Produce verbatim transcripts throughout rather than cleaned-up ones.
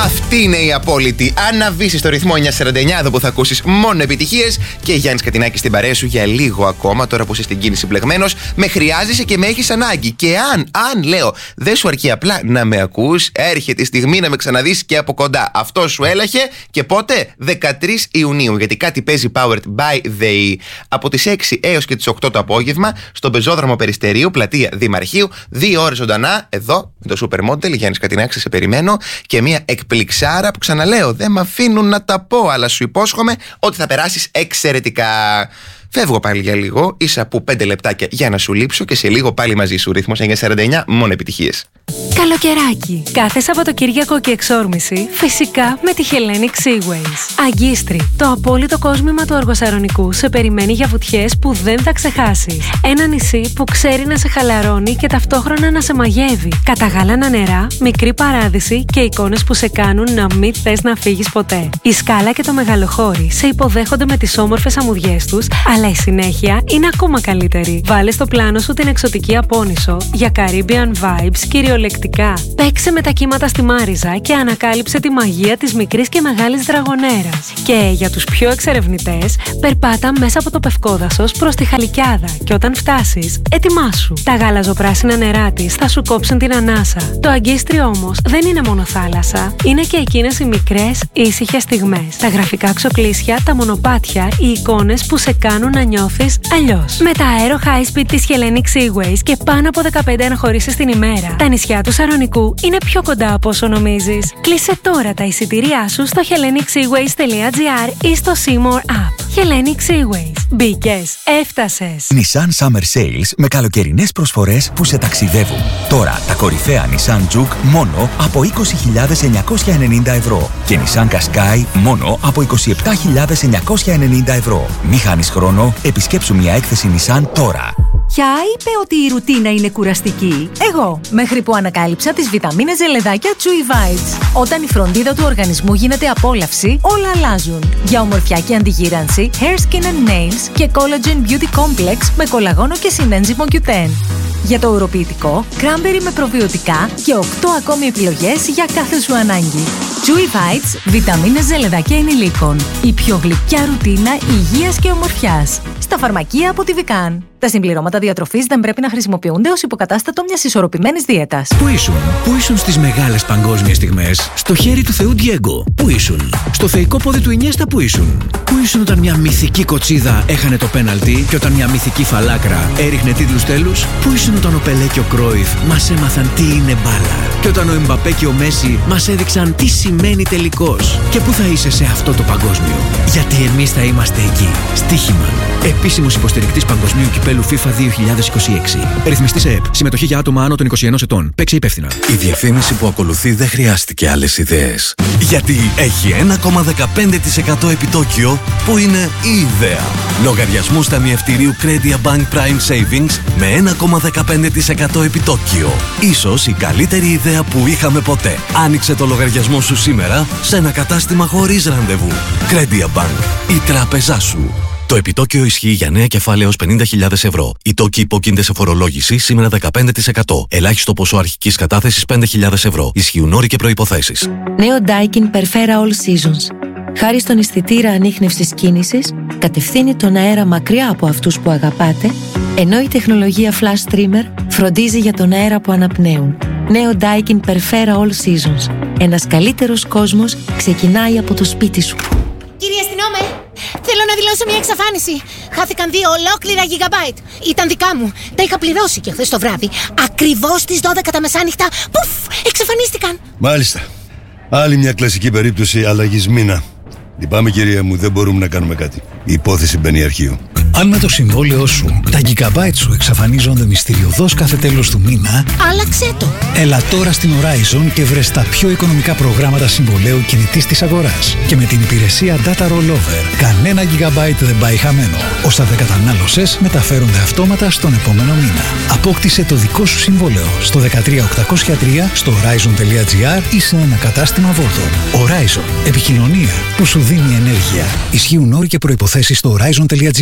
Αυτή είναι η απόλυτη. Αναβήσει στο ρυθμό εννιακόσια σαράντα εννιά, εδώ που θα ακούσεις μόνο επιτυχίες. Και Γιάννης Κατινάκης στην παρέα σου για λίγο ακόμα. Τώρα που είσαι στην κίνηση μπλεγμένος, με χρειάζεσαι και με έχεις ανάγκη. Και αν, αν λέω, δεν σου αρκεί απλά να με ακούς, έρχεται η στιγμή να με ξαναδείς και από κοντά. Αυτό σου έλαχε και πότε? δεκατρείς Ιουνίου. Γιατί κάτι παίζει powered by the E. Από τις έξι έως και τις οκτώ το απόγευμα, στον πεζόδρομο Περιστερίου, πλατεία Δημαρχείου. Δύο ώρες ζωντανά, εδώ με το Supermodel. Γιάννης Κατινάκης, σε περιμένω. Και μια εκπληξάρα που ξαναλέω, δεν με αφήνουν να τα πω, αλλά σου υπόσχομαι ότι θα περάσεις εξαιρετικά. Φεύγω πάλι για λίγο, ίσα που πέντε λεπτάκια για να σου λείψω και σε λίγο πάλι μαζί σου. Ρύθμος εννιακόσια σαράντα εννιά, μόνο επιτυχίες. Καλοκαιράκι. Κάθε Σαββατοκύριακο και εξόρμηση, φυσικά με τη Hellenic Seaways. Αγκίστρι, το απόλυτο κόσμημα του Αργοσαρονικού σε περιμένει για βουτιές που δεν θα ξεχάσεις. Ένα νησί που ξέρει να σε χαλαρώνει και ταυτόχρονα να σε μαγεύει. Καταγάλανα νερά, μικρή παράδειση και εικόνες που σε κάνουν να μην θες να φύγεις ποτέ. Η Σκάλα και το Μεγαλοχώρι σε υποδέχονται με τις όμορφες αμμουδιές τους, αλλά η συνέχεια είναι ακόμα καλύτερη. Βάλε στο πλάνο σου την εξωτική Απόνησο για Caribbean vibes κυριολεκτικά. Παίξε με τα κύματα στη Μάριζα και ανακάλυψε τη μαγεία της μικρής και μεγάλης δραγονέρας. Και για τους πιο εξερευνητές, περπάτα μέσα από το Πευκόδασος προς τη Χαλικιάδα και όταν φτάσεις, ετοιμάσου. Τα γαλαζοπράσινα νερά της θα σου κόψουν την ανάσα. Το Αγκίστρι όμως δεν είναι μόνο θάλασσα, είναι και εκείνες οι μικρές ήσυχες στιγμές. Τα γραφικά ξοκλήσια, τα μονοπάτια, οι εικόνες που σε κάνουν να νιώθεις αλλιώς. Με τα αέρο high speed της Hellenic Seaways και πάνω από δεκαπέντε αναχωρήσεις την ημέρα, τα νησιά του Σαρονικού είναι πιο κοντά από όσο νομίζεις. Κλείσε τώρα τα εισιτήριά σου στο hellenic seaways dot gr ή στο Seymour App. Hellenic Seaways. Μπήκες, έφτασες. Nissan Summer Sales με καλοκαιρινές προσφορές που σε ταξιδεύουν. Τώρα τα κορυφαία Nissan Juke μόνο από είκοσι χιλιάδες εννιακόσια ενενήντα ευρώ και Nissan Qashqai μόνο από είκοσι επτά χιλιάδες εννιακόσια ενενήντα ευρώ. Μη χάνεις χρόνο, επισκέψου μια έκθεση Nissan τώρα. Ποια είπε ότι η ρουτίνα είναι κουραστική? Εγώ, μέχρι που ανακάλυψα τις βιταμίνες ζελεδάκια Chewy Vites. Όταν η φροντίδα του οργανισμού γίνεται απόλαυση, όλα αλλάζουν. Για ομορφιά και αντιγύρανση, Hair, Skin and Nails και Collagen Beauty Complex με κολαγόνο και συνένζυμο κιου τεν. Για το ουροποιητικό, Cranberry με προβιωτικά και οκτώ ακόμη επιλογές για κάθε σου ανάγκη. Chewy Vites, βιταμίνες ζελεδάκια ενηλίκων. Η πιο γλυκιά ρουτίνα υγείας και ομορφιάς. Στα φαρμακεία από τη Vican. Τα συμπληρώματα διατροφής δεν πρέπει να χρησιμοποιούνται ως υποκατάστατο μιας ισορροπημένης δίαιτας. Πού ήσουν? Πού ήσουν στις μεγάλες παγκόσμιες στιγμές? Στο χέρι του Θεού Diego. Πού ήσουν? Στο θεϊκό πόδι του Ινιέστα. Πού ήσουν? Πού ήσουν όταν μια μυθική κοτσίδα έχανε το πέναλτι και όταν μια μυθική φαλάκρα έριχνε τίτλους τέλους? Πού ήσουν όταν ο Πελέ και ο Κρόιφ μας έμαθαν τι είναι μπάλα? Και όταν ο Εμπαπέ και ο Μέση μας έδειξαν τι σημαίνει τελικός? Και πού θα είσαι σε αυτό το παγκόσμιο? Γιατί εμείς θα είμαστε εκεί. Στοίχημα. Επίσημος υποστηρικτής παγκοσμίου κυπέλου FIFA δύο χιλιάδες είκοσι έξι. Ρυθμιστής ΕΕΠ. Συμμετοχή για άτομα άνω των είκοσι ενός ετών. Παίξε υπεύθυνα. Η διαφήμιση που ακολουθεί δεν χρειάστηκε άλλες ιδέες. Γιατί έχει ένα κόμμα δεκαπέντε τοις εκατό επιτόκιο που είναι η ιδέα. Λογαριασμούς ταμιευτηρίου Credia Bank Prime Savings με ένα κόμμα δεκαπέντε τοις εκατό επιτόκιο. Ίσως η καλύτερη ιδέα που είχαμε ποτέ. Άνοιξε το λογαριασμό σου σήμερα σε ένα κατάστημα χωρίς ραντεβού. Credia Bank. Η τράπεζά σου. Το επιτόκιο ισχύει για νέα κεφάλαια έως πενήντα χιλιάδες ευρώ. Οι τόκοι υπόκεινται σε φορολόγηση σήμερα δεκαπέντε τοις εκατό. Ελάχιστο ποσό αρχικής κατάθεσης πέντε χιλιάδες ευρώ. Ισχύουν όροι και προϋποθέσεις. Νέο Daikin Perfera All Seasons. Χάρη στον αισθητήρα ανίχνευσης κίνησης, κατευθύνει τον αέρα μακριά από αυτούς που αγαπάτε, ενώ η τεχνολογία Flash Trimmer φροντίζει για τον αέρα που αναπνέουν. Νέο Daikin Perfera All Seasons. Ένας καλύτερος κόσμος ξεκινάει από το σπίτι σου. Κύριε αστυνόμε, θέλω να δηλώσω μια εξαφάνιση. Χάθηκαν δύο ολόκληρα gigabyte. Ήταν δικά μου. Τα είχα πληρώσει και χθες το βράδυ. Ακριβώς στις δώδεκα τα μεσάνυχτα. Πουφ! Εξαφανίστηκαν. Μάλιστα. Άλλη μια κλασική περίπτωση αλλαγής μήνα. Λυπάμαι, κυρία μου, δεν μπορούμε να κάνουμε κάτι. Η υπόθεση μπαίνει αρχείο. Αν με το συμβόλαιό σου τα gigabyte σου εξαφανίζονται μυστηριωδώς κάθε τέλος του μήνα, άλλαξε το. Έλα τώρα στην Horizon και βρες τα πιο οικονομικά προγράμματα συμβολαίου κινητής της αγοράς. Και με την υπηρεσία Data Rollover, κανένα gigabyte δεν πάει χαμένο. Όσα δεν κατανάλωσες μεταφέρονται αυτόματα στον επόμενο μήνα. Απόκτησε το δικό σου συμβόλαιο στο δεκατρία οκτακόσια τρία, στο horizon.gr ή σε ένα κατάστημα Volton. Horizon. Επικοινωνία που σου δίνει ενέργεια. Ισχύουν όροι και προϋποθέσεις στο horizon.gr.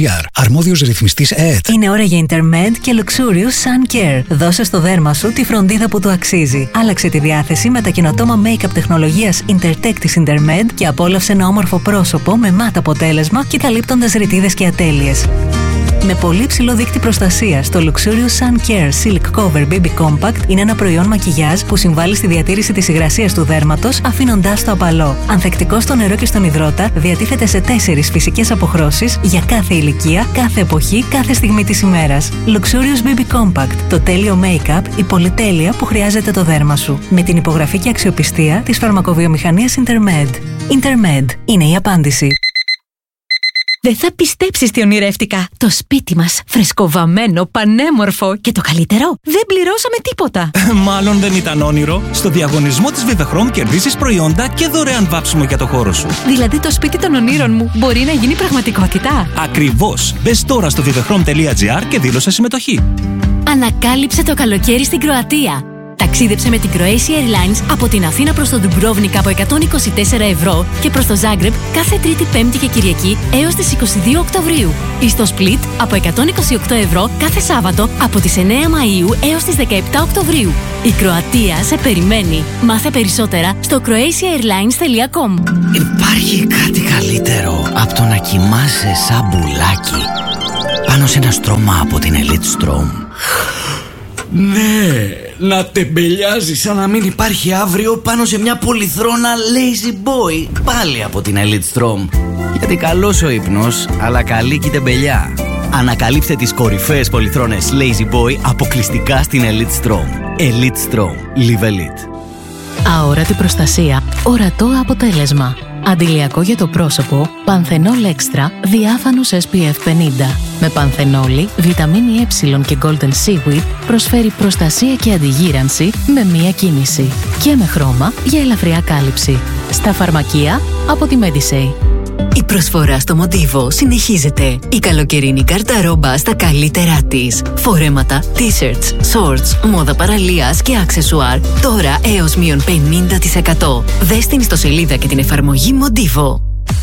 αρμόδιος ρυθμιστής ΕΕΤ. Είναι ώρα για Intermed και Luxurious Sun Care. Δώσε στο δέρμα σου τη φροντίδα που του αξίζει. Άλλαξε τη διάθεση με τα καινοτόμα make-up τεχνολογίας Intertech της Intermed και απόλαυσε ένα όμορφο πρόσωπο με μάτ αποτέλεσμα και καλύπτοντας ρητίδες και ατέλειες. Με πολύ ψηλό δείκτη προστασίας, το Luxurious Sun Care Silk Cover Baby Compact είναι ένα προϊόν μακιγιάζ που συμβάλλει στη διατήρηση της υγρασίας του δέρματος, αφήνοντάς το απαλό. Ανθεκτικό στο νερό και στον υδρότα, διατίθεται σε τέσσερις φυσικές αποχρώσεις για κάθε ηλικία, κάθε εποχή, κάθε στιγμή της ημέρας. Luxurious Baby Compact, το τέλειο make-up, η πολυτέλεια που χρειάζεται το δέρμα σου. Με την υπογραφή και αξιοπιστία της φαρμακοβιομηχανίας Intermed. Intermed είναι η απάντηση. Δεν θα πιστέψεις τι ονειρεύτηκα. Το σπίτι μας, φρεσκοβαμμένο, πανέμορφο και το καλύτερο, δεν πληρώσαμε τίποτα. Μάλλον δεν ήταν όνειρο. Στο διαγωνισμό της Vivechrome κερδίσεις προϊόντα και δωρεάν βάψιμο για το χώρο σου. Δηλαδή το σπίτι των ονείρων μου μπορεί να γίνει πραγματικότητα. Ακριβώς. Μπες τώρα στο vivechrome τελεία gr και δήλωσε συμμετοχή. Ανακάλυψε το καλοκαίρι στην Κροατία. Ταξίδεψε με την Croatia Airlines από την Αθήνα προς τον Ντουμπρόβνικα από εκατόν είκοσι τέσσερα ευρώ και προς το Ζάγκρεπ κάθε Τρίτη, Πέμπτη και Κυριακή έως τις είκοσι δύο Οκτωβρίου. Ή στο Split από εκατόν είκοσι οκτώ ευρώ κάθε Σάββατο από τις εννέα Μαΐου έως τις δεκαεπτά Οκτωβρίου. Η Κροατία σε περιμένει. Μάθε περισσότερα στο croatia airlines τελεία com. Υπάρχει κάτι καλύτερο από το να κοιμάσαι σαν μπουλάκι πάνω σε ένα στρώμα από την Elite Strom. Ναι, να τεμπελιάζει σαν να μην υπάρχει αύριο πάνω σε μια πολυθρόνα Lazy Boy, πάλι από την Elite Strom. Γιατί καλός ο ύπνος, αλλά καλή και η τεμπελιά. Ανακαλύψτε τις κορυφαίες πολυθρόνες Lazy Boy αποκλειστικά στην Elite Strom. Elite Strom. Live Elite. Αόρατη προστασία, ορατό αποτέλεσμα. Αντιλιακό για το πρόσωπο, Πανθενόλ Extra, διάφανος ες πι εφ πενήντα. Με πανθενόλη, βιταμίνη Ε και Golden Seaweed προσφέρει προστασία και αντιγύρανση με μία κίνηση. Και με χρώμα για ελαφριά κάλυψη. Στα φαρμακεία από τη Medisay. Η προσφορά στο Μοντίβο συνεχίζεται. Η καλοκαιρινή κάρτα ρόμπα στα καλύτερά της. Φορέματα, t-shirts, shorts, μόδα παραλίας και αξεσουάρ. Τώρα έως μείον πενήντα τοις εκατό. Δες την ιστοσελίδα και την εφαρμογή Μοντίβο.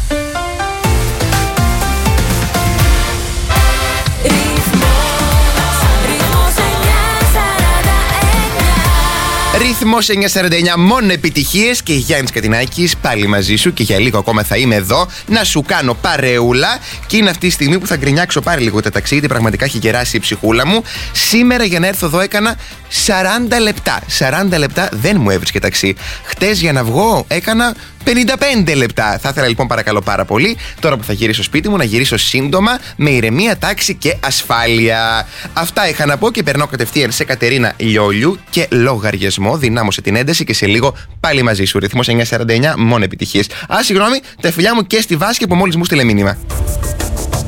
Ρυθμός εννιακόσια σαράντα εννιά, μόνο επιτυχίες και Γιάννης Κατινάκης πάλι μαζί σου και για λίγο ακόμα θα είμαι εδώ να σου κάνω παρεούλα και είναι αυτή η στιγμή που θα γκρινιάξω πάρει λίγο τα ταξίδι, πραγματικά έχει κεράσει η ψυχούλα μου. Σήμερα για να έρθω εδώ έκανα σαράντα λεπτά. σαράντα λεπτά δεν μου έβρισκε ταξί. Χτες για να βγω έκανα πενήντα πέντε λεπτά. Θα ήθελα λοιπόν παρακαλώ πάρα πολύ τώρα που θα γυρίσω σπίτι μου να γυρίσω σύντομα με ηρεμία, τάξη και ασφάλεια. Αυτά είχα να πω και περνάω κατευθείαν σε Κατερίνα Λιόλιου και λογαριασμό. Δυνάμωσε την ένταση και σε λίγο πάλι μαζί σου. Ρυθμός εννιακόσια σαράντα εννιά, μόνο επιτυχίες. Α, συγγνώμη, τα φιλιά μου και στη Βάσκη που μόλις μου στείλε μήνυμα.